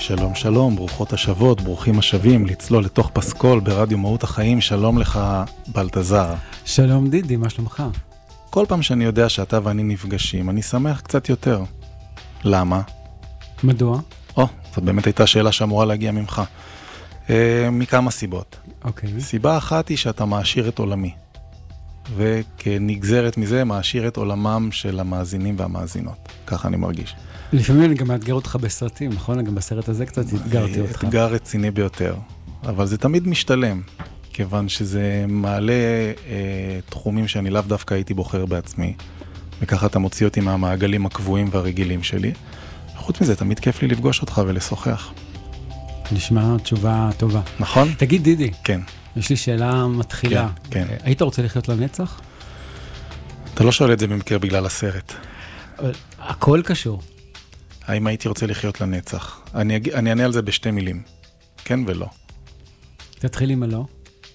שלום שלום, ברוכות השבות, ברוכים השבים, לצלול לתוך פסקול ברדיו מהות החיים. שלום לך בלטזר. שלום דידי, מה שלומך? כל פעם שאני יודע שאתה ואני נפגשים, אני שמח קצת יותר. למה? מדוע? זאת באמת הייתה שאלה שאמורה להגיע ממך. מכמה סיבות. אוקיי. סיבה אחת היא שאתה מעשיר את עולמי. וכנגזרת מזה מעשיר את עולמם של המאזינים והמאזינות. ככה אני מרגיש. לפעמים אני גם מאתגר אותך בסרטים, נכון? גם בסרט הזה קצת התגרתי אותך. אתגר רציני ביותר. אבל זה תמיד משתלם, כיוון שזה מעלה תחומים שאני לאו דווקא הייתי בוחר בעצמי. וככה אתה מוציא אותי מהמעגלים הקבועים והרגילים שלי. חוץ מזה, תמיד כיף לי לפגוש אותך ולשוחח. נשמע תשובה טובה. נכון? תגיד דידי. כן. יש לי שאלה מתחילה. כן. היית רוצה לחיות לנצח? אתה לא שואל את זה במקרה בגלל הסרט. אבל הכל קשור. האם הייתי רוצה לחיות לנצח? אני אענה על זה בשתי מילים. כן ולא. תתחיל עם הלא.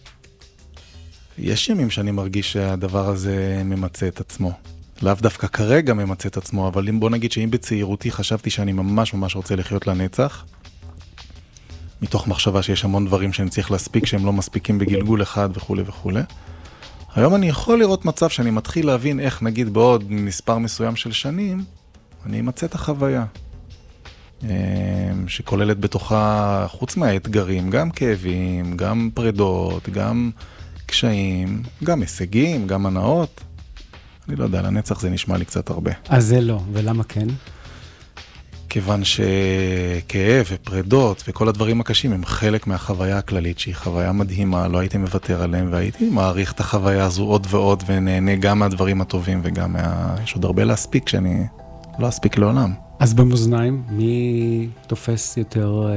יש ימים שאני מרגיש שהדבר הזה ממצא את עצמו. לאו דווקא כרגע ממצא את עצמו, אבל בוא נגיד שאם בצעירותי חשבתי שאני ממש ממש רוצה לחיות לנצח, מתוך מחשבה שיש המון דברים שאני צריך להספיק, שהם לא מספיקים בגלגול אחד וכו' וכו'. היום אני יכול לראות מצב שאני מתחיל להבין איך נגיד בעוד מספר מסוים של שנים, אני אמצא את החוויה. שכוללת בתוכה, חוץ מהאתגרים, גם כאבים, גם פרדות, גם קשיים, גם הישגים, גם הנאות. אני לא יודע, לנצח זה נשמע לי קצת הרבה. אז זה לא, ולמה כן? כיוון שכאב ופרדות וכל הדברים הקשים הם חלק מהחוויה הכללית, שהיא חוויה מדהימה, לא הייתי מוותר עליהם, והייתי מעריך את החוויה הזו עוד ועוד, ונהנה גם מהדברים הטובים וגם יש עוד הרבה להספיק שאני לא אספיק לעולם. אז במאזניים, מי תופס יותר